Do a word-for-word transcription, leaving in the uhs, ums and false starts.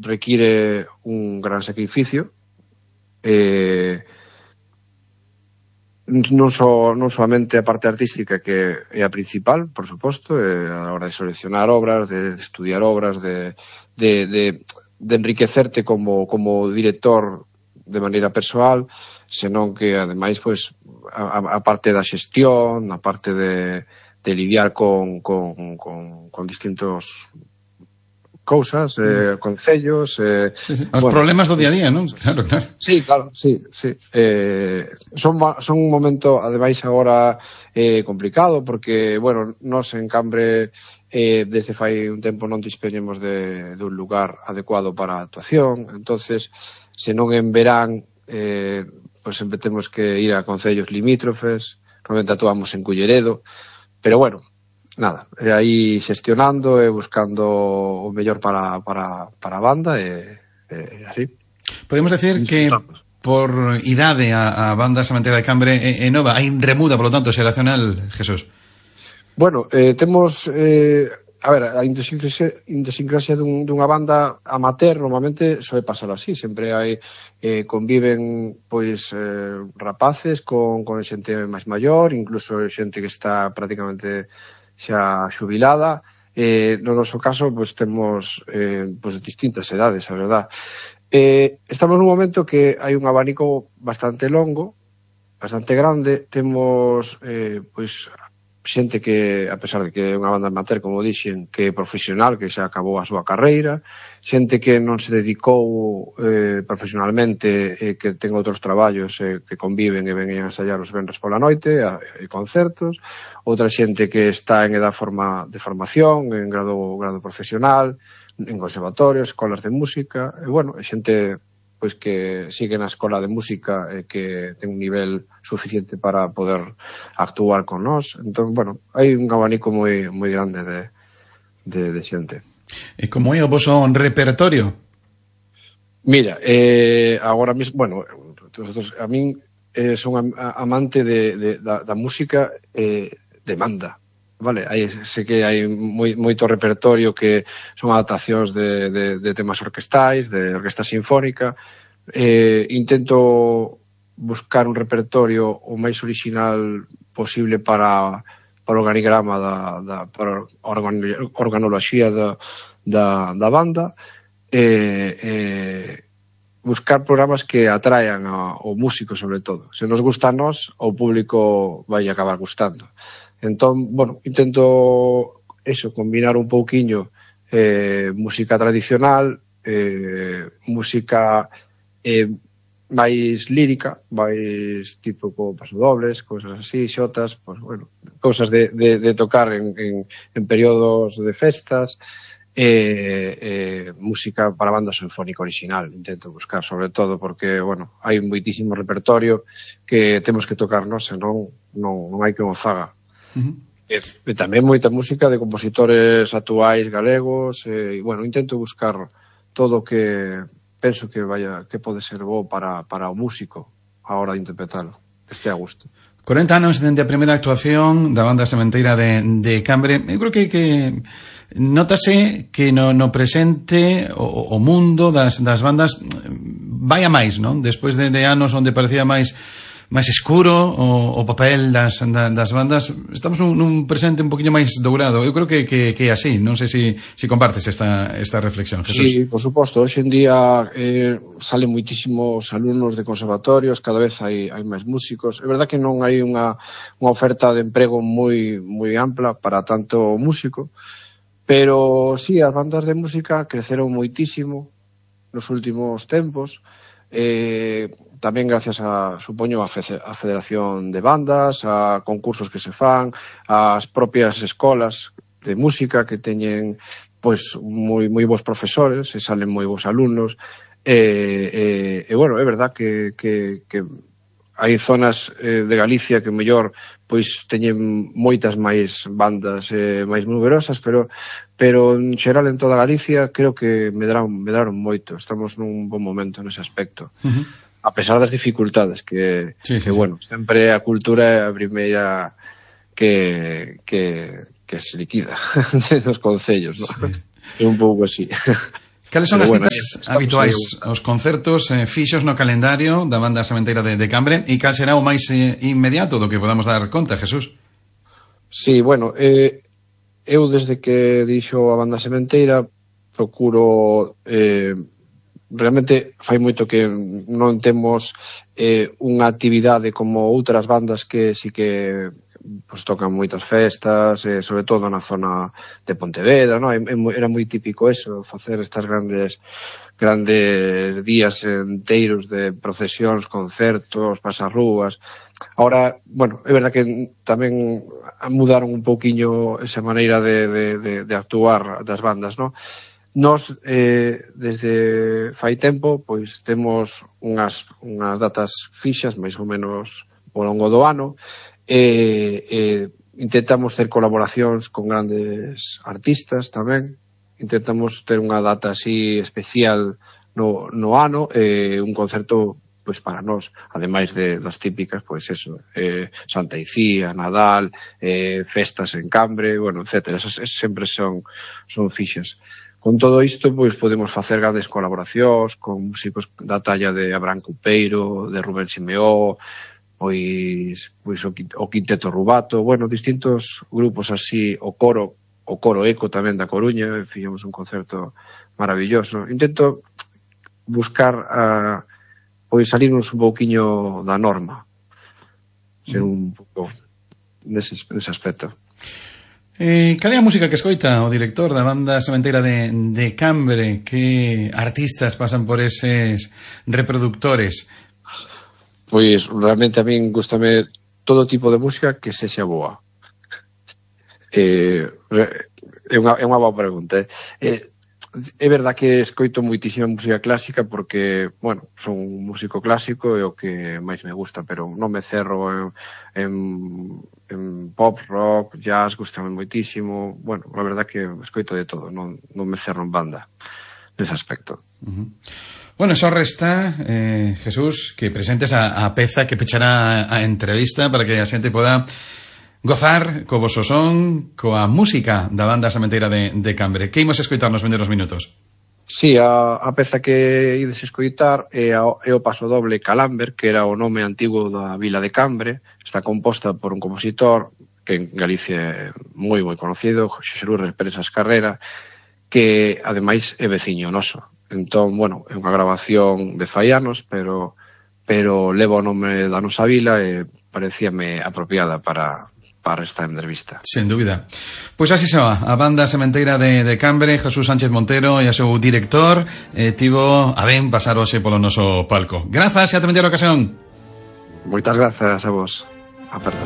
require un gran sacrificio, eh, non só non solamente a parte artística, que é a principal, por suposto, eh, a hora de seleccionar obras, de, de estudiar obras, de, de, de, de enriquecerte como, como director de maneira persoal, senón que ademais pois, a, a parte da xestión, a parte de, de lidiar con, con, con, con distintos cousas, eh, concellos, eh, sí, sí. Os bueno, problemas do día a día, non? Claro, claro. Sí, claro, sí, sí. Eh, son, son un momento, ademais, agora eh, complicado, porque, bueno, nós en Cambre eh, desde fai un tempo non dispoñemos de, de un lugar adecuado para a actuación, entonces, se non en verán, eh, pues sempre temos que ir a concellos limítrofes, normalmente actuamos en Culleredo, pero bueno, nada, e aí xestionando e buscando o mellor para, para, para a banda e, e así. Podemos decir que por idade a, a banda Sementeira de Cambre é, é nova, hai remuda, por lo tanto, xeracional, Jesús. Bueno, eh, temos eh, a ver, a idiosincrasia, idiosincrasia dun, dunha banda amateur normalmente soe pasar así, sempre hai eh, conviven pois eh, rapaces con, con xente máis maior, incluso xente que está prácticamente xa xubilada. Eh, no noso caso, pois temos eh, pois distintas edades, a verdad. Eh, estamos nun momento que hai un abanico bastante longo, bastante grande. Temos eh, pois xente que, a pesar de que é unha banda amateur, como dixen, que é profesional, que xa acabou a súa carreira, xente que non se dedicou eh, profesionalmente, eh, que ten outros traballos eh, que conviven e ven a ensayar os venres pola noite, a, e concertos, outra xente que está en edad forma, de formación, en grado, grado profesional, en conservatorios, escolas de música, e bueno, xente pois que sigue na escola de música e que ten un nivel suficiente para poder actuar con nós. Entón, bueno, hai un abanico moi moi grande de, de, de xente. E como é o voso repertorio? Mira, eh, agora mesmo, bueno, a min eh, son amante de, de, da, da música eh, de banda. Vale, hai, sei que hai moi, moito repertorio que son adaptacións de, de, de temas orquestais, de orquesta sinfónica. Eh, intento buscar un repertorio o máis original posible para, para o organigrama da, da para a organoloxía da, da, da banda, e eh, buscar programas que atraian ao músico, sobre todo. Se nos gusta a nós, ao público vai acabar gustando. Entón, bueno, intento eso, combinar un pouquiño eh, música tradicional, eh, música eh, máis lírica, máis tipo co pasodobles, cousas así, xotas, pues, bueno, cousas de, de, de tocar en, en, en períodos de festas, eh, eh, música para banda sinfónica original, intento buscar, sobre todo, porque, bueno, hai un moitísimo repertorio que temos que tocarnos, senón non, non hai que o faga. Uh-huh. E, e tamén moita música de compositores actuais galegos, e, bueno, intento buscar todo o que penso que vaya que pode ser bo para, para o músico a hora de interpretalo, que este a gusto. corenta anos dende a primeira actuación da banda Sementeira de, de Cambre. Eu creo que, que nótase que no, no presente o, o mundo das, das bandas vai a máis, non? Despois de, de anos onde parecía máis máis escuro o, o papel das, das bandas, estamos nun, nun presente un poquinho máis dourado. Eu creo que, que, que é así, non sei se si, si compartes esta, esta reflexión, Jesús. Sí, por suposto, hoxe en día eh, salen moitísimos alumnos de conservatorios, cada vez hai, hai máis músicos. É verdad que non hai unha, unha oferta de emprego moi, moi ampla para tanto músico, pero sí, as bandas de música creceron moitísimo nos últimos tempos, eh, tamén gracias a, supoño, a, fe, a Federación de Bandas, a concursos que se fan, as propias escolas de música que teñen pois moi moi bons profesores e salen moi bons alumnos, e, e, e bueno, é verdad que, que, que hai zonas eh, de Galicia que mellor pois teñen moitas máis bandas eh, máis numerosas, pero pero en xeral en toda Galicia creo que medraron, medraron moito. Estamos nun bon momento nese aspecto. Uh-huh. A pesar das dificultades que, sí, sí, que bueno, sí. Sempre a cultura é a primeira que, que, que se liquida nos concellos, ¿no? Sí. É un pouco así. Cales son Pero as bueno, citas habituais, eu... os concertos eh, fixos no calendario da banda Sementeira de, de Cambre, e cal será o máis eh, inmediato do que podamos dar conta, Jesús? Sí, bueno, eh, eu desde que dixo a banda Sementeira procuro eh, realmente fai moito que non temos eh, unha actividade como outras bandas que si que pues, tocan moitas festas, eh, sobre todo na zona de Pontevedra, ¿no? Era moi típico eso, facer estas grandes grandes días enteiros de procesións, concertos, pasarrúas. Ahora, bueno, é verdad que tamén mudaron un pouquiño esa maneira de, de, de, de actuar das bandas, ¿no? Nos, eh, desde fai tempo, pois temos unhas, unhas datas fixas, máis ou menos ao longo do ano, e, e intentamos ter colaboracións con grandes artistas tamén, intentamos ter unha data así especial no, no ano, e un concerto pois para nós, ademais de das típicas, pois eso, eh, Santa Icía, Nadal, eh, festas en Cambre, bueno, etcétera, esas, esas sempre son, son fixas. Con todo isto, pois podemos facer grandes colaboracións con músicos da talla de Abraham Coupeiro, de Rubén Simeó, pois, pois o, o Quinteto Rubato, bueno, distintos grupos así, o coro, o coro Eco tamén da Coruña, fixemos un concerto maravilloso. Intento buscar a, pois salirnos un pouquiño da norma, ser un pouco nese, nese aspecto. Eh, cal é a música que escoita o director da banda Sementeira de, de Cambre? Que artistas pasan por eses reproductores? Pois realmente a min gustame todo tipo de música que sexa boa. Eh, é unha, é unha boa pregunta. Eh, é verdad que escoito moitísima música clásica porque, bueno, son un músico clásico e o que máis me gusta, pero non me cerro en, en, en pop, rock, jazz, gustame moitísimo. Bueno, a verdad que escoito de todo, non, non me cerro en banda nese aspecto. Uh-huh. Bueno, só resta, eh, Jesús, que presentes a, a peza que pechará a, a entrevista para que a xente poda gozar co voso son, coa música da banda Sementeira de, de Cambre. Que imos escoitar nos vindeiros minutos? Sí, a, a peza que ides escoitar é, a, é o paso doble Calamber, que era o nome antigo da vila de Cambre. Está composta por un compositor que en Galicia é moi moi conocido, Xosé Luis Pérez Carrera, que ademais é veciño noso. Entón, bueno, é unha grabación de fai anos, pero pero leva o nome da nosa vila e parecíame apropiada para para esta entrevista. Sen dúbida. Pois así se va, a banda Sementeira de, de Cambre, Jesús Sánchez Montero e a seu director, eh, tivo a ben pasar hoxe polo noso palco. Grazas e ata a ocasión. Moitas grazas a vos. A perda.